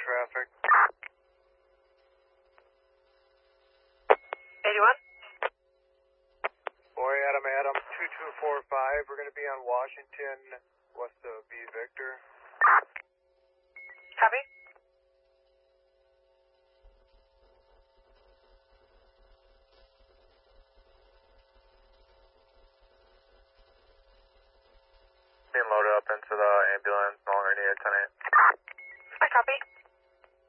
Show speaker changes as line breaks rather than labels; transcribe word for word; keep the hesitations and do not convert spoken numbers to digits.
traffic.
eighty-one?
Boy, Adam, Adam, two two four five. We're going to be on Washington, west of B. Victor.
Copy.
Being loaded up into the ambulance, no longer needed, ten eight.
I copy.